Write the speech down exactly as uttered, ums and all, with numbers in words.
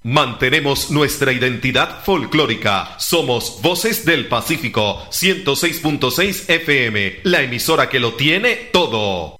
Mantenemos nuestra identidad folclórica. Somos Voces del Pacífico, ciento seis punto seis F M, la emisora que lo tiene todo.